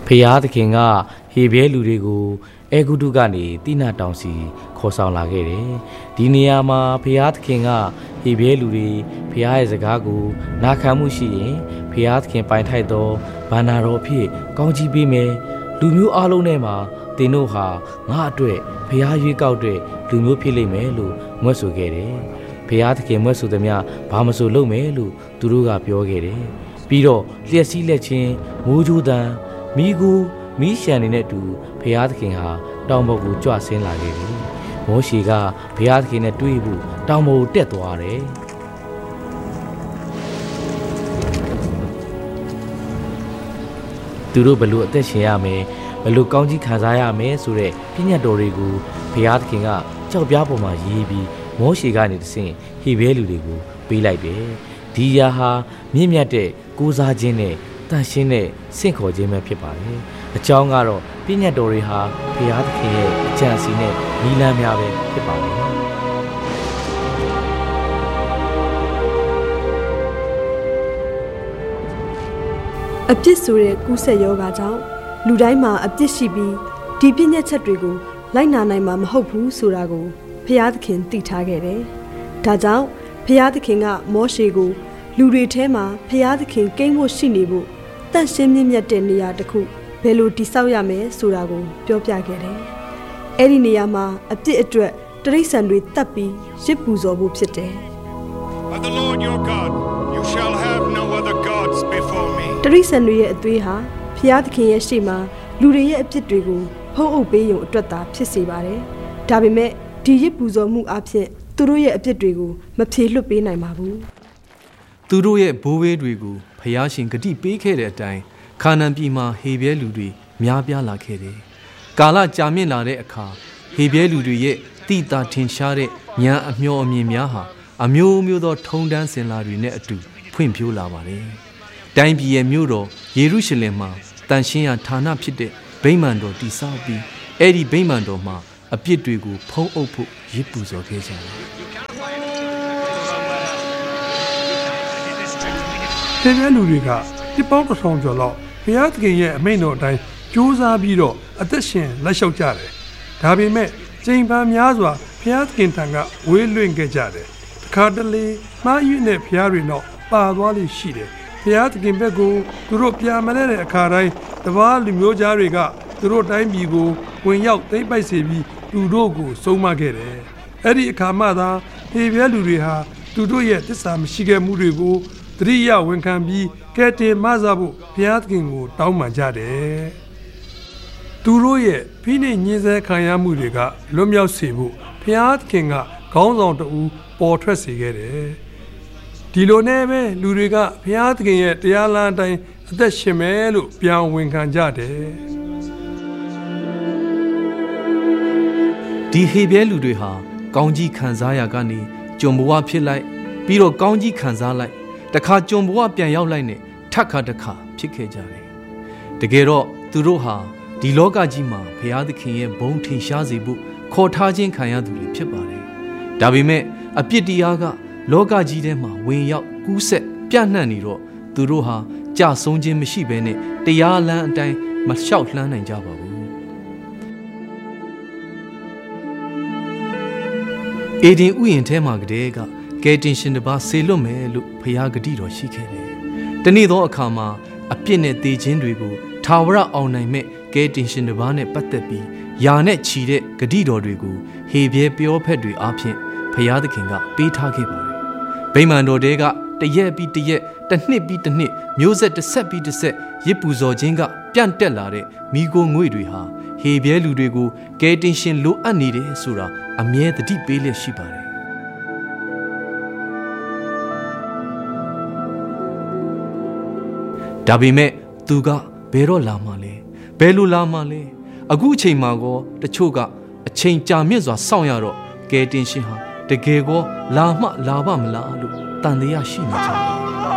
ရားသခင်ကဟေဘဲလူတွေကိုအဲဂုတုကနေတိနာတောင်စီခေါ်ဆောင်လာခဲ့တယ်။ဒီနေရာမှာဘုရားသခင်ကဟေဘဲလူတွေဘုရားရဲ့စကားကိုနာခံမှုရှိရင်ဘုရားသခင်ပိုင်ထိုက်သောဘာနာတော်ဖြစ်ကောင်းချီးပေးမယ်။လူမျိုးအလုံးထဲမှာသင်တို့ဟာငါအတွက်ဘုရားရွေးကောက်တဲ့လူမျိုးဖြစ်လိမ့်မယ်လို့မွတ်ဆိုခဲ့တယ်။ဘုရားသခင်မွတ်ဆိုသမျှဘာမဆိုလုပ်မယ်လို့သူတို့ကပြောခဲ့တယ်။ပြီးတော့လျှက်စီးလက်ချင်းမိုးကြိုးတန်မိကူမီးရှံနေတဲ့တူဘုရားသခင်ဟာတောင်ပေါ်ကိုကြွဆင်းလာခဲ့တယ်။မောရှေကဘုရားသခင်နဲ့တွေ့ဖို့တောင်ပေါ်ကိုတက်သွားတယ်။သူတို့ဘလို့အသက်ရှင်ရမယ်ဘလို့ကောင်းကြီးခံစားရမယ်ဆိုတဲ့ပညတ်တော်တွေကိုဘုရားသခင်ကကြောက်ပြားပေါ်မှာရေးပြီးမောရှေကနေတဆင့်ဟေဘဲလူတွေကိုပေးလိုက်တယ်။ဒီရာဟာမြင့်မြတ်တဲ့ကိုးစားခြင်းနဲ့တန်ရှင်းတဲ့စင့်ခေါ်ခြင်းပဲဖြစ်ပါတယ်။အကြောင်းကတော့ပညတ်တော်တွေဟာဘုရားသခင်ရဲ့အကြံစီနဲ့နီလန်းများပဲဖြစ်ပါတယ်။အပြစ်ဆိုတဲ့ကူးဆက်ယောဂါကြောင့်လူတိုင်းမှာအပြစ်ရှိပြီးဒီပညတ်ချက်တွေကိုလိုက်နာနိုင်မှာမဟုတ်ဘူးဆိုတာကိုဘုရားသခင်သိထားခဲ့တယ်။ဒါကြောင့်ဘုရားသခင်ကမောရှေကိုလူတွေထဲမှာဘုရားသခင်ကိန်းဖို့ရှိနေဖို့တန့်ရှင်းမြင့်မြတ်တဲ့နေရာတစ်ခုဘယ်လိုတည်ဆောက်ရမယ်ဆိုတာကိုပြောပြခဲ့တယ်။အဲ့ဒီနေရာမှာအပြစ်အတွက်တိရစ္ဆာန်တွေတတ်ပြီးရစ်ပူဇော်ဖို့ဖြစ်တယ်။ But the Lord your God, you shall have no other gods before me. တိရစ္ဆာန်တွေရဲ့အသွေးဟာဘုရားသခင်ရဲ့ရှေ့မှာလူတွေရဲ့အပြစ်တွေကိုဖုံးအုပ်ပေးရုံအတွက်သာဖြစ်စေပါတယ်။ဒါပေမဲ့ဒီရစ်ပူဇော်မှုအဖြစ်သူတို့ရဲ့အပြစ်တွေကိုမဖြေလွတ်ပေးနိုင်ပါဘူး။သူတို့ရဲ့ဘိုးဘေးတွေကိုဘုရားရှင်ဂတိပေးခဲ့တဲ့အတိုင်းခါနာန်ပြည်မှာဟေဘဲလူတွေများပြားလာခဲ့တယ်။ကာလကြာမြင့်လာတဲ့အခါဟေဘဲလူတွေရဲ့တိတာထင်ရှားတဲ့ဉာဏ်အမျှော်အမြင်များဟာအမျိုးမျိုးသောထုံတန်းစင်လာတွေနဲ့အတူဖွံ့ဖြိုးလာပါတယ်။တိုင်းပြည်ရဲ့မြို့တော်ယေရုရှလင်မှာတန်ရှင်းရာဌာနဖြစ်တဲ့ဗိမာန်တော်တည်ဆောက်ပြီးအဲ့ဒီဗိမာန်တော်မှာအပြစ်တွေကိုဖုံးအုပ်ဖို့ရစ်ပူဇော်ခဲ့ကြတယ်။ဒီလိုလူတွေကဒီပေါင်းတစ်ထောင်ကျော်လောက်ဘုရားသခင်ရဲ့အမိန့်တော်အတိုင်းကြိုးစားပြီးတော့အသက်ရှင်လက်လျှောက်ကြတယ်။ဒါပေမဲ့ကျိန်ပန်းများစွာဘုရားသခင်ထံကဝေးလွင့်ခဲ့ကြတယ်။တစ်ခါတလေမှားယွင်းတဲ့ဘုရားတွေတော့ပါသွားလိမ့်ရှိတယ်။ဘုရားသခင်ဘက်ကိုသူတို့ပြန်မလဲတဲ့အခါတိုင်းတပါးလူမျိုးသားတွေကသူတို့တိုင်းပြည်ကိုဝင်ရောက်သိမ်းပိုက်စေပြီးသူတို့ကိုဆုံးမခဲ့တယ်။အဲ့ဒီအခါမှသာဟေဘဲလူတွေဟာသူတို့ရဲ့သစ္စာမရှိခဲ့မှုတွေကိုတရိယာဝန်ခံပြီးကဲတင်မဆဖို့ဘုရားသခင်ကိုတောင်းပန်ကြတယ်။သူတို့ရဲ့ဖိနှိပ်ညှင်းဆဲခံရမှုတွေကလွတ်မြောက်စေဖို့ဘုရားသခင်ကခေါင်းဆောင်တဦးပေါ်ထွက်စေခဲ့တယ်။ဒီလိုနဲ့ပဲလူတွေကဘုရားသခင်ရဲ့တရားလမ်းအတိုင်းအသက်ရှင်မယ်လို့ပြန်ဝန်ခံကြတယ်။ဒီဟေဘဲလူတွေဟာကောင်းကြီးခံစားရကနေကျွန်ဘဝဖြစ်လိုက်ပြီးတော့ကောင်းကြီးခံစားလိုက်တခါကျွန်ဘဝပြန်ရောက်လိုက်နဲ့ထပ်ခါတခါဖြစ်ခဲ့ကြတယ်။တကယ်တော့သူတို့ဟာဒီလောကကြီးမှာဘုရားသခင်ရဲ့ဘုန်းထင်ရှားစေဖို့ခေါ်ထားခြင်းခံရသူတွေဖြစ်ပါတယ်။ဒါပေမဲ့အပြစ်တရားကလောကကြီးထဲမှာဝင်ရောက်ကူးဆက်ပြန့်နှံ့နေတော့သူတို့ဟာကြဆုံးခြင်းမရှိဘဲနဲ့တရားလမ်းအတိုင်းမလျှောက်လှမ်းနိုင်ကြပါဘူး။အေဒင်ဥယျာဉ်ထဲမှာကတည်းကကယ်တင်ရှင်တစ်ပါးဆေလွတ်မယ်လို့ဘုရားဂတိတော်ရှိခဲ့တယ်။တနေ့သောအခါမှာအပြစ်နဲ့သေခြင်းတွေကိုထာဝရအောင်နိုင်မဲ့ကယ်တင်ရှင်တစ်ပါးနဲ့ပတ်သက်ပြီးယာနဲ့ချီတဲ့ဂတိတော်တွေကိုဟေဘဲပြောဖက်တွေအားဖြင့်ဘုရားသခင်ကပေးထားခဲ့ပါတယ်။ဗိမာန်တော်တဲကတရက်ပြီးတရက်တစ်နှစ်ပြီးတစ်နှစ်မျိုးဆက်တစ်ဆက်ပြီးတစ်ဆက်ရစ်ပူဇော်ခြင်းကပြန့်တက်လာတဲ့မိโกငွေတွေဟာဟေဘဲလူတွေကိုကယ်တင်ရှင်လိုအပ်နေတယ်ဆိုတာအမြဲတတိပေးလျက်ရှိပါတယ်ဒါပေမဲ့သူကဘယ်တော့လာမှလဲဘယ်လိုလာမှလဲအခုအချိန်မှာကောတချို့ကအချိန်ကြာမြင့်စွာစောင့်ရတော့ကယ်တင်ရှင်ဟာတကယ်ကောလာမှလာပါမလားလို့တန်တရားရှိနေကြတယ်